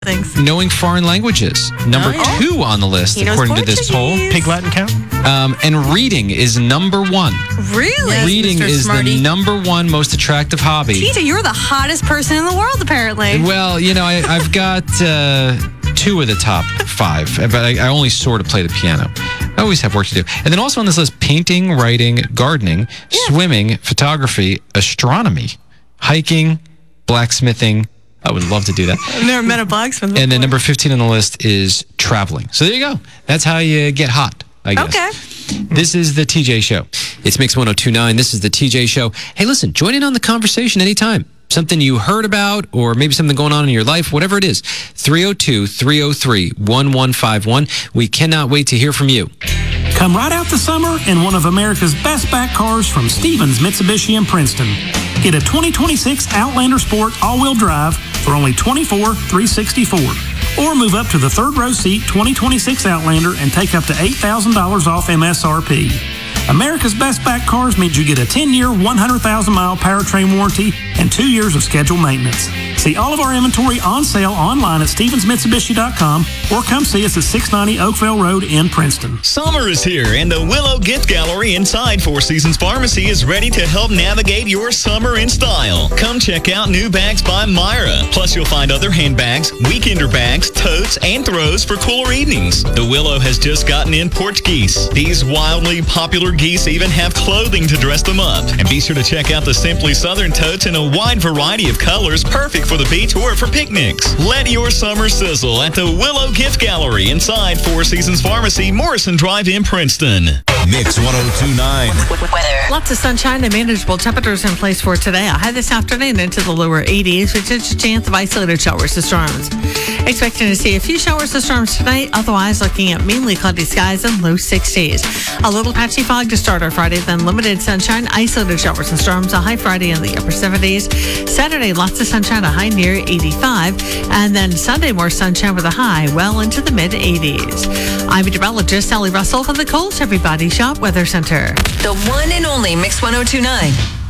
Thanks. Knowing foreign languages. Number 2 on the list, He knows according to this poll. Portuguese. Pig Latin count? And reading is number 1. Really? Yes, Reading Mr. is Smarty. the number 1 most attractive hobby. TJ, you're the hottest person in the world, apparently. Well, I've got 2 of the top 5, but I only sort of play the piano. I always have work to do. And then also on this list, painting, writing, gardening, swimming, photography, astronomy, hiking, blacksmithing. I would love to do that. I've never met a blacksmith before. And then number 15 on the list is traveling. So there you go. That's how you get hot, I guess. Okay. This is the TJ Show. It's Mix 1029. This is the TJ Show. Hey, listen, join in on the conversation anytime. Something you heard about or maybe something going on in your life, whatever it is. 302-303-1151. We cannot wait to hear from you. Come right out the summer in one of America's best back cars from Stevens Mitsubishi in Princeton. Get a 2026 Outlander Sport all-wheel drive for only $24,364. Or move up to the third row seat 2026 Outlander and take up to $8,000 off MSRP. America's Best Back Cars means you get a 10-year, 100,000-mile powertrain warranty and 2 years of scheduled maintenance. See all of our inventory on sale online at StevensMitsubishi.com or come see us at 690 Oakville Road in Princeton. Summer is here, and the Willow Gift Gallery inside Four Seasons Pharmacy is ready to help navigate your summer in style. Come check out new bags by Myra. Plus, you'll find other handbags, weekender bags, totes, and throws for cooler evenings. The Willow has just gotten in Portuguese. These wildly popular geese even have clothing to dress them up. And be sure to check out the Simply Southern totes in a wide variety of colors, perfect for the beach or for picnics. Let your summer sizzle at the Willow Gift Gallery inside Four Seasons Pharmacy, Morrison Drive in Princeton. Mix 1029. Weather. Lots of sunshine and manageable temperatures in place for today. A high this afternoon into the lower 80s, with just a chance of isolated showers to storms. Expecting to see a few showers to storms tonight, otherwise looking at mainly cloudy skies and low 60s. A little patchy fog to start our Friday, then limited sunshine, isolated showers and storms, a high Friday in the upper 70s. Saturday, lots of sunshine, a high near 85. And then Sunday, more sunshine with a high well into the mid 80s. I'm meteorologist Sally Russell from the Cold Everybody Shop Weather Center. The one and only Mix 1029.